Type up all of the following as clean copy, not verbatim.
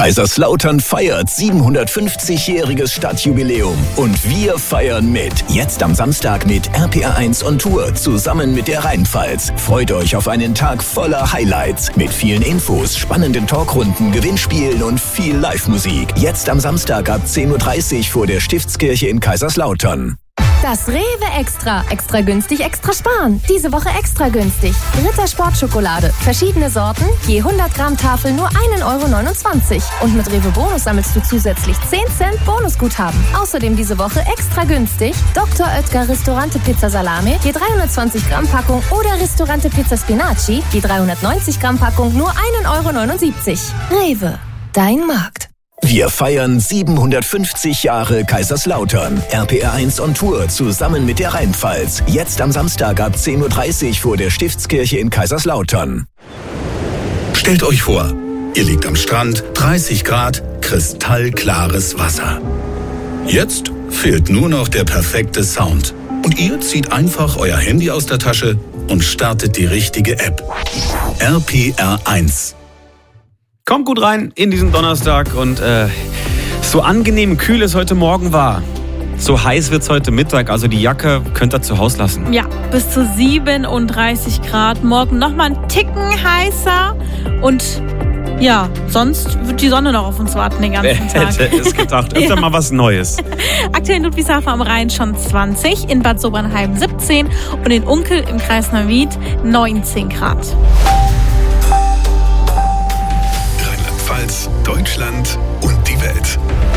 Kaiserslautern feiert 750-jähriges Stadtjubiläum und wir feiern mit. Jetzt am Samstag mit RPR1 on Tour zusammen mit der Rheinpfalz. Freut euch auf einen Tag voller Highlights mit vielen Infos, spannenden Talkrunden, Gewinnspielen und viel Live-Musik. Jetzt am Samstag ab 10:30 Uhr vor der Stiftskirche in Kaiserslautern. Das Rewe Extra. Extra günstig, extra sparen. Diese Woche extra günstig. Ritter Sportschokolade. Verschiedene Sorten. Je 100 Gramm Tafel nur 1,29 €. Und mit Rewe Bonus sammelst du zusätzlich 10 Cent Bonusguthaben. Außerdem diese Woche extra günstig. Dr. Oetker Ristorante Pizza Salame. Je 320 Gramm Packung. Oder Ristorante Pizza Spinaci. Je 390 Gramm Packung nur 1,79 €. Rewe. Dein Markt. Wir feiern 750 Jahre Kaiserslautern. RPR1 on Tour zusammen mit der Rheinpfalz. Jetzt am Samstag ab 10:30 Uhr vor der Stiftskirche in Kaiserslautern. Stellt euch vor, ihr liegt am Strand, 30 Grad, kristallklares Wasser. Jetzt fehlt nur noch der perfekte Sound. Und ihr zieht einfach euer Handy aus der Tasche und startet die richtige App. RPR1. Kommt gut rein in diesen Donnerstag und so angenehm kühl es heute Morgen war, so heiß wird es heute Mittag, also die Jacke könnt ihr zu Hause lassen. Ja, bis zu 37 Grad, morgen nochmal einen Ticken heißer und ja, sonst wird die Sonne noch auf uns warten den ganzen Tag. Wer hätte es gedacht, öfter mal was Neues. Aktuell in Ludwigshafen am Rhein schon 20, in Bad Sobernheim 17 und in Unkel im Kreis Neuwied 19 Grad. Deutschland und die Welt.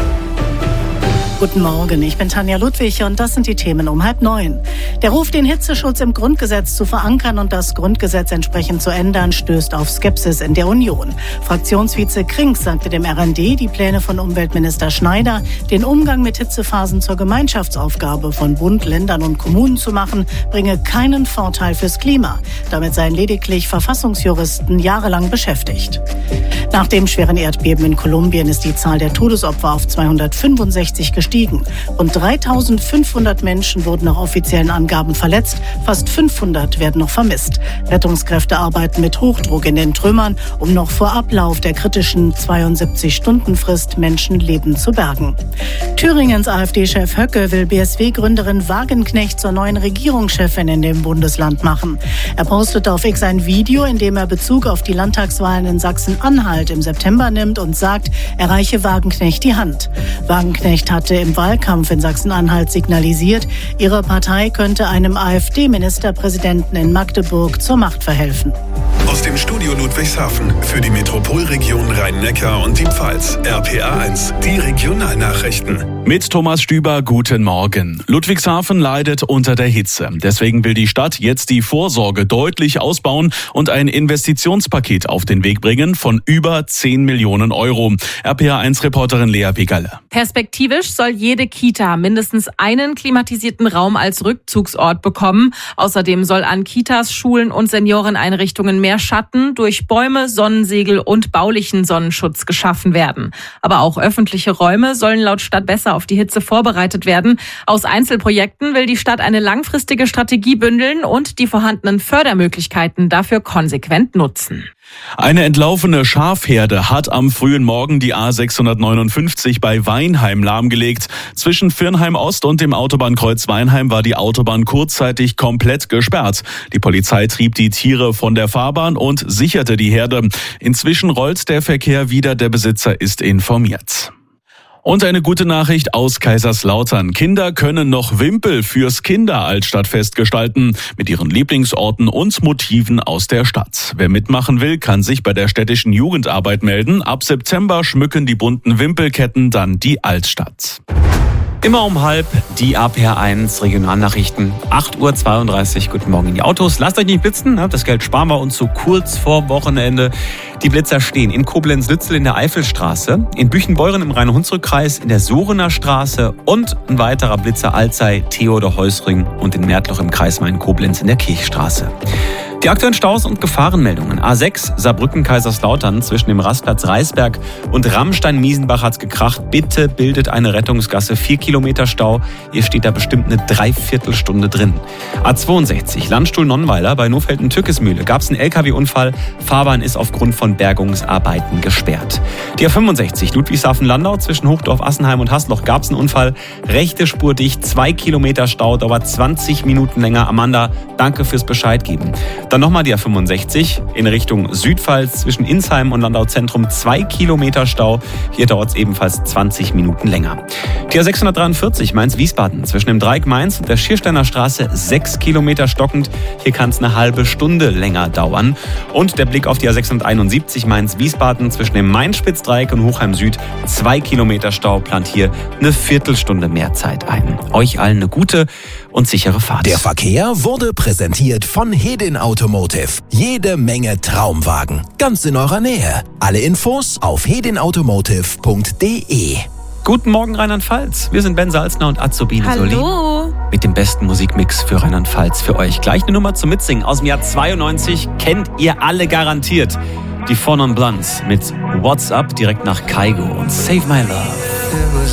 Guten Morgen, ich bin Tanja Ludwig und das sind die Themen um 8:30. Der Ruf, den Hitzeschutz im Grundgesetz zu verankern und das Grundgesetz entsprechend zu ändern, stößt auf Skepsis in der Union. Fraktionsvize Krings sagte dem RND, die Pläne von Umweltminister Schneider, den Umgang mit Hitzephasen zur Gemeinschaftsaufgabe von Bund, Ländern und Kommunen zu machen, bringe keinen Vorteil fürs Klima. Damit seien lediglich Verfassungsjuristen jahrelang beschäftigt. Nach dem schweren Erdbeben in Kolumbien ist die Zahl der Todesopfer auf 265 gestiegen. Rund 3.500 Menschen wurden nach offiziellen Angaben verletzt, fast 500 werden noch vermisst. Rettungskräfte arbeiten mit Hochdruck in den Trümmern, um noch vor Ablauf der kritischen 72-Stunden-Frist Menschenleben zu bergen. Thüringens AfD-Chef Höcke will BSW-Gründerin Wagenknecht zur neuen Regierungschefin in dem Bundesland machen. Er postete auf X ein Video, in dem er Bezug auf die Landtagswahlen in Sachsen-Anhalt im September nimmt und sagt, er reiche Wagenknecht die Hand. Wagenknecht hatte im Wahlkampf in Sachsen-Anhalt signalisiert, ihre Partei könnte einem AfD-Ministerpräsidenten in Magdeburg zur Macht verhelfen. Aus dem Studio Ludwigshafen für die Metropolregion Rhein-Neckar und die Pfalz. RPR1, die Regionalnachrichten. Mit Thomas Stüber, guten Morgen. Ludwigshafen leidet unter der Hitze. Deswegen will die Stadt jetzt die Vorsorge deutlich ausbauen und ein Investitionspaket auf den Weg bringen von über 10 Millionen €. RPR1-Reporterin Lea Pegalle. Perspektivisch soll jede Kita mindestens einen klimatisierten Raum als Rückzugsort bekommen. Außerdem soll an Kitas, Schulen und Senioreneinrichtungen mehr Schatten durch Bäume, Sonnensegel und baulichen Sonnenschutz geschaffen werden. Aber auch öffentliche Räume sollen laut Stadt besser auf die Hitze vorbereitet werden. Aus Einzelprojekten will die Stadt eine langfristige Strategie bündeln und die vorhandenen Fördermöglichkeiten dafür konsequent nutzen. Eine entlaufene Schafherde hat am frühen Morgen die A659 bei Weinheim lahmgelegt. Zwischen Virnheim Ost und dem Autobahnkreuz Weinheim war die Autobahn kurzzeitig komplett gesperrt. Die Polizei trieb die Tiere von der Fahrbahn und sicherte die Herde. Inzwischen rollt der Verkehr wieder, der Besitzer ist informiert. Und eine gute Nachricht aus Kaiserslautern. Kinder können noch Wimpel fürs Kinderaltstadtfest gestalten. Mit ihren Lieblingsorten und Motiven aus der Stadt. Wer mitmachen will, kann sich bei der städtischen Jugendarbeit melden. Ab September schmücken die bunten Wimpelketten dann die Altstadt. Immer um 12:30 die RPR1 Regionalnachrichten. 8:32 Uhr. Guten Morgen in die Autos. Lasst euch nicht blitzen, das Geld sparen wir uns so kurz vor Wochenende. Die Blitzer stehen in Koblenz-Lützel in der Eifelstraße, in Büchenbeuren im Rhein-Hunsrück-Kreis, in der Sorener Straße und ein weiterer Blitzer Alzey, Theodor-Heusring und in Märtloch im Kreis Main-Koblenz in der Kirchstraße. Die aktuellen Staus und Gefahrenmeldungen. A6 Saarbrücken-Kaiserslautern zwischen dem Rastplatz Reisberg und Rammstein-Miesenbach hat's gekracht. Bitte bildet eine Rettungsgasse. 4 Kilometer Stau. Ihr steht da bestimmt eine Dreiviertelstunde drin. A62 Landstuhl-Nonnweiler bei Nofelden-Tückesmühle gab's einen LKW-Unfall. Fahrbahn ist aufgrund von Bergungsarbeiten gesperrt. Die A65 Ludwigshafen-Landau zwischen Hochdorf-Assenheim und Hasloch gab's einen Unfall. Rechte Spur dicht, 2 Kilometer Stau, dauert 20 Minuten länger. Amanda, danke fürs Bescheid geben. Dann nochmal die A65 in Richtung Südpfalz zwischen Insheim und Landau Zentrum, 2 Kilometer Stau. Hier dauert es ebenfalls 20 Minuten länger. Die A643 Mainz-Wiesbaden zwischen dem Dreieck Mainz und der Schiersteiner Straße, 6 Kilometer stockend. Hier kann es eine halbe Stunde länger dauern. Und der Blick auf die A671 Mainz-Wiesbaden zwischen dem Main-Spitz-Dreieck und Hochheim Süd, 2 Kilometer Stau, plant hier eine Viertelstunde mehr Zeit ein. Euch allen eine gute und sichere Fahrt. Der Verkehr wurde präsentiert von Hedin Automotive. Jede Menge Traumwagen. Ganz in eurer Nähe. Alle Infos auf hedinautomotive.de. Guten Morgen Rheinland-Pfalz. Wir sind Ben Salzner und Azubine Soli. Hallo. Mit dem besten Musikmix für Rheinland-Pfalz für euch. Gleich eine Nummer zum Mitsingen aus dem Jahr 92. Kennt ihr alle garantiert. Die Four Non Blondes mit What's Up direkt nach Kygo und Save My Love.